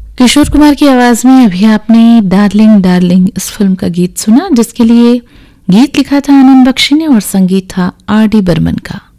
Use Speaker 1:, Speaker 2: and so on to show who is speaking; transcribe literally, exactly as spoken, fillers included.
Speaker 1: किशोर कुमार की आवाज में अभी आपने डार्लिंग डार्लिंग इस फिल्म का गीत सुना, जिसके लिए गीत लिखा था आनंद बख्शी ने और संगीत था आर डी बर्मन का।